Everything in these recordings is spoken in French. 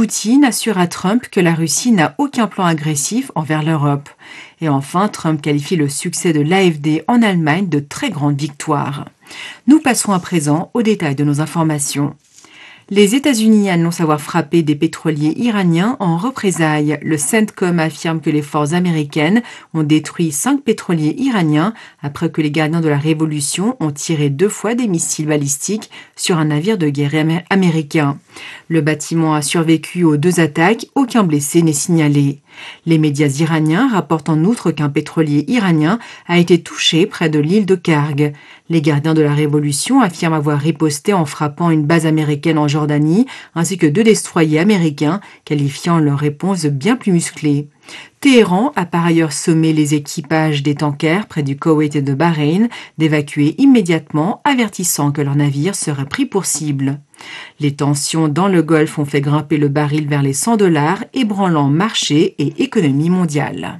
Poutine assure à Trump que la Russie n'a aucun plan agressif envers l'Europe. Et enfin, Trump qualifie le succès de l'AfD en Allemagne de très grande victoire. Nous passons à présent aux détails de nos informations. Les États-Unis annoncent avoir frappé des pétroliers iraniens en représailles. Le CENTCOM affirme que les forces américaines ont détruit 5 pétroliers iraniens après que les gardiens de la Révolution ont tiré 2 fois des missiles balistiques sur un navire de guerre américain. Le bâtiment a survécu aux 2 attaques, aucun blessé n'est signalé. Les médias iraniens rapportent en outre qu'un pétrolier iranien a été touché près de l'île de Kharg. Les gardiens de la Révolution affirment avoir riposté en frappant une base américaine en Jordanie, ainsi que 2 destroyers américains, qualifiant leur réponse de bien plus musclée. Téhéran a par ailleurs sommé les équipages des tankers près du Koweït et de Bahreïn d'évacuer immédiatement, avertissant que leurs navires seraient pris pour cible. Les tensions dans le Golfe ont fait grimper le baril vers les $100, ébranlant marché et économie mondiale.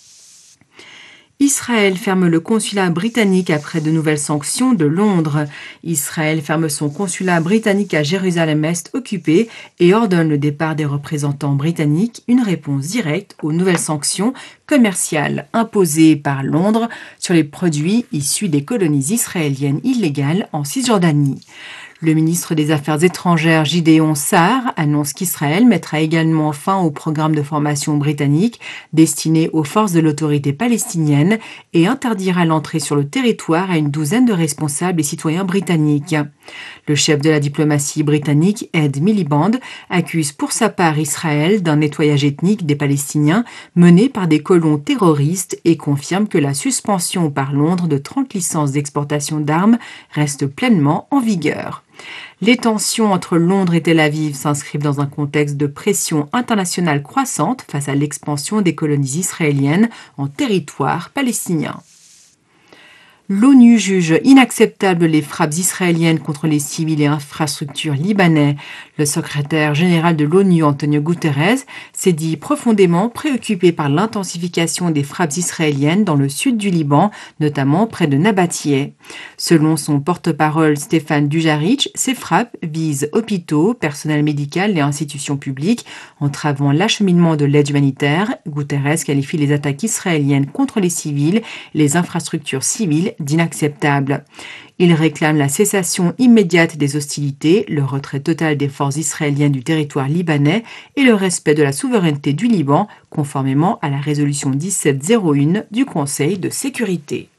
Israël ferme le consulat britannique après de nouvelles sanctions de Londres. Israël ferme son consulat britannique à Jérusalem-Est occupé et ordonne le départ des représentants britanniques, une réponse directe aux nouvelles sanctions commerciales imposées par Londres sur les produits issus des colonies israéliennes illégales en Cisjordanie. Le ministre des Affaires étrangères Gideon Sa'ar annonce qu'Israël mettra également fin au programme de formation britannique destiné aux forces de l'autorité palestinienne et interdira l'entrée sur le territoire à une douzaine de responsables et citoyens britanniques. Le chef de la diplomatie britannique, Ed Miliband, accuse pour sa part Israël d'un nettoyage ethnique des Palestiniens mené par des colons terroristes et confirme que la suspension par Londres de 30 licences d'exportation d'armes reste pleinement en vigueur. Les tensions entre Londres et Tel Aviv s'inscrivent dans un contexte de pression internationale croissante face à l'expansion des colonies israéliennes en territoire palestinien. L'ONU juge inacceptables les frappes israéliennes contre les civils et infrastructures libanais. Le secrétaire général de l'ONU, Antonio Guterres, s'est dit profondément préoccupé par l'intensification des frappes israéliennes dans le sud du Liban, notamment près de Nabatieh. Selon son porte-parole Stéphane Dujarric, ces frappes visent hôpitaux, personnel médical et institutions publiques, entravant l'acheminement de l'aide humanitaire. Guterres qualifie les attaques israéliennes contre les civils et les infrastructures civiles d'inacceptable. Il réclame la cessation immédiate des hostilités, le retrait total des forces israéliennes du territoire libanais et le respect de la souveraineté du Liban, conformément à la résolution 1701 du Conseil de sécurité.